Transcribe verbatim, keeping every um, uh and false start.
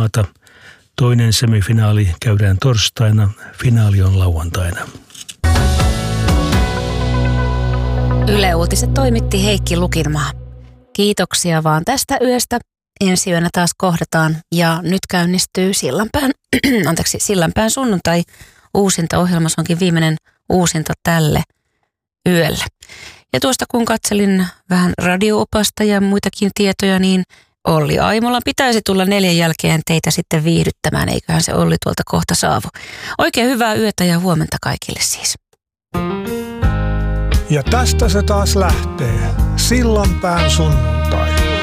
pelata. Toinen semifinaali käydään torstaina, finaali on lauantaina. Yle Uutiset toimitti Heikki Lukinmaa. Kiitoksia vaan tästä yöstä. Ensi yönä taas kohdataan ja nyt käynnistyy Sillanpään, anteeksi, Sillanpään sunnuntai uusintaohjelma. Se onkin viimeinen uusinta tälle yölle. Ja tuosta kun katselin vähän radio-opasta ja muitakin tietoja, niin Olli Aimola pitäisi tulla neljän jälkeen teitä sitten viihdyttämään. Eiköhän se Olli tuolta kohta saavu. Oikein hyvää yötä ja huomenta kaikille siis. Ja tästä se taas lähtee. Sillanpään sunnuntai.